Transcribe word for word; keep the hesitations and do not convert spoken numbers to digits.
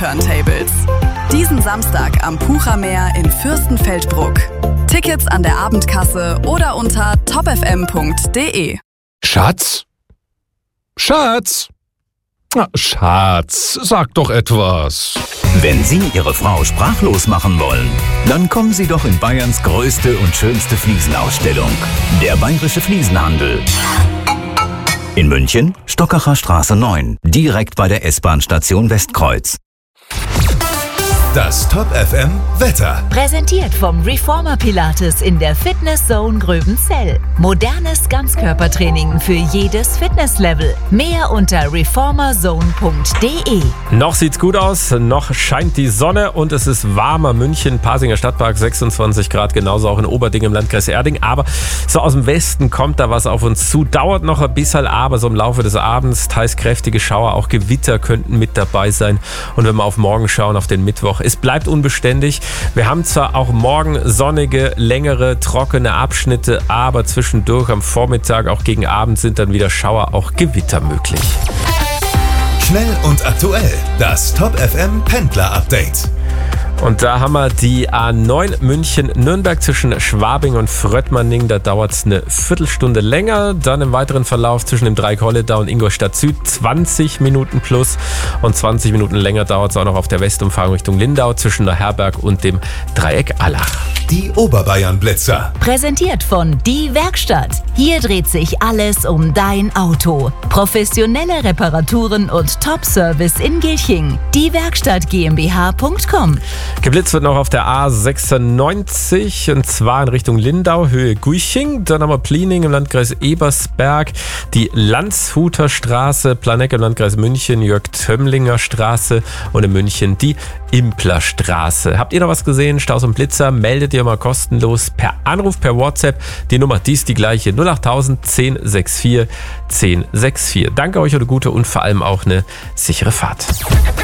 Turntables. Diesen Samstag am Puchermeer in Fürstenfeldbruck. Tickets an der Abendkasse oder unter top f m punkt d e. Schatz? Schatz? Na, Schatz, sag doch etwas. Wenn Sie Ihre Frau sprachlos machen wollen, dann kommen Sie doch in Bayerns größte und schönste Fliesenausstellung. Der Bayerische Fliesenhandel. In München, Stockacher Straße neun, direkt bei der S-Bahn-Station Westkreuz. Das Top F M Wetter. Präsentiert vom Reformer Pilates in der Fitness Zone Gröbenzell. Modernes Ganzkörpertraining für jedes Fitnesslevel. Mehr unter reformer zone punkt d e. Noch sieht's gut aus, noch scheint die Sonne und es ist warmer. München, Pasinger Stadtpark, sechsundzwanzig Grad, genauso auch in Oberding im Landkreis Erding. Aber so aus dem Westen kommt da was auf uns zu. Dauert noch ein bisschen, aber so im Laufe des Abends teils kräftige Schauer, auch Gewitter könnten mit dabei sein. Und wenn wir auf morgen schauen, auf den Mittwoch, es bleibt unbeständig. Wir haben zwar auch morgen sonnige, längere, trockene Abschnitte, aber zwischendurch am Vormittag, auch gegen Abend, sind dann wieder Schauer, auch Gewitter möglich. Schnell und aktuell. Das Top F M Pendler Update. Und da haben wir die A neun München-Nürnberg zwischen Schwabing und Fröttmanning. Da dauert es eine Viertelstunde länger. Dann im weiteren Verlauf zwischen dem Dreieck Holledau und Ingolstadt Süd zwanzig Minuten plus. Und zwanzig Minuten länger dauert es auch noch auf der Westumfahrung Richtung Lindau zwischen der Herberg und dem Dreieck Allach. Die Oberbayern-Blitzer. Präsentiert von Die Werkstatt. Hier dreht sich alles um dein Auto. Professionelle Reparaturen und Top-Service in Gilching. Die Werkstatt GmbH punkt com. Geblitzt wird noch auf der A sechsundneunzig und zwar in Richtung Lindau, Höhe Guiching. Dann haben wir Pliening im Landkreis Ebersberg, die Landshuter Straße, Planegg im Landkreis München, Jörg-Tömmlinger Straße und in München die Implerstraße. Habt ihr noch was gesehen? Staus und Blitzer, meldet ihr mal kostenlos per Anruf, per WhatsApp. Die Nummer, die ist die gleiche, null achttausend zehn vierundsechzig zehn vierundsechzig. Danke euch, eine gute und vor allem auch eine sichere Fahrt.